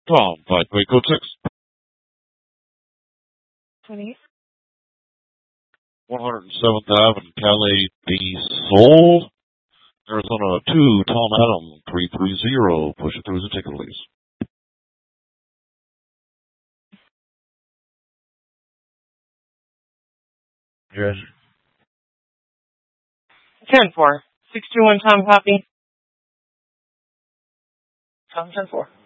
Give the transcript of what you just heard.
Tom, 5 code 6. 20. 107th Ave and Calais de Sol, Arizona 2, Tom Adam 330. Push it through the ticket, please. Yes. 10-4. 621 Tom copy. Tom 10-4.